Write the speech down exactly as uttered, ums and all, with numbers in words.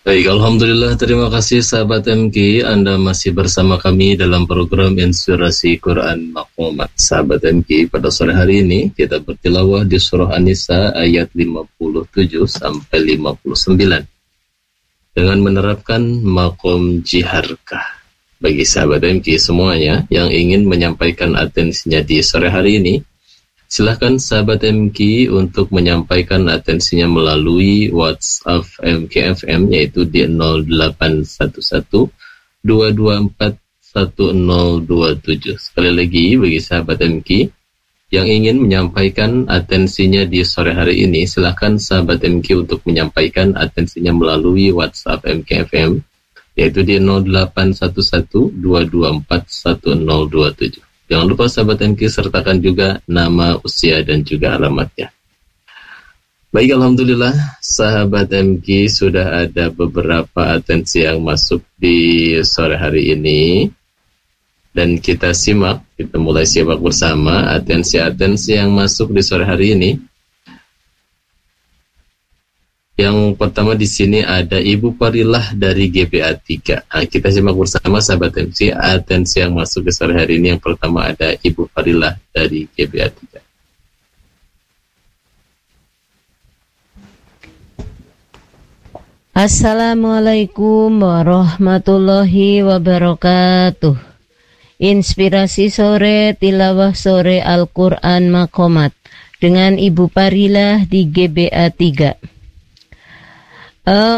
Baik, Alhamdulillah, terima kasih sahabat M K. Anda masih bersama kami dalam program Inspirasi Quran Makmumat. Sahabat M K, pada sore hari ini kita bertilawah di surah An-Nisa ayat lima puluh tujuh sampai lima puluh sembilan dengan menerapkan makom jiharkah. Bagi sahabat M K semuanya yang ingin menyampaikan atensinya di sore hari ini, silakan sahabat M K untuk menyampaikan atensinya melalui WhatsApp M K F M, yaitu di nol delapan satu satu dua dua empat satu nol dua tujuh. Sekali lagi, bagi sahabat M K yang ingin menyampaikan atensinya di sore hari ini, silakan sahabat M K untuk menyampaikan atensinya melalui WhatsApp M K F M, yaitu di nol delapan satu satu dua dua empat satu nol dua tujuh. Jangan lupa sahabat M K sertakan juga nama, usia, dan juga alamatnya. Baik, Alhamdulillah, sahabat M K sudah ada beberapa atensi yang masuk di sore hari ini. Dan kita simak, kita mulai simak bersama atensi-atensi yang masuk di sore hari ini. Yang pertama di sini ada Ibu Parilah dari G B A tiga. Nah, kita simak bersama sahabat M C atensi yang masuk ke sore hari ini. Yang pertama ada Ibu Parilah dari G B A tiga. Assalamualaikum warahmatullahi wabarakatuh. Inspirasi sore, tilawah sore Al-Quran Makmumat dengan Ibu Parilah di G B A tiga.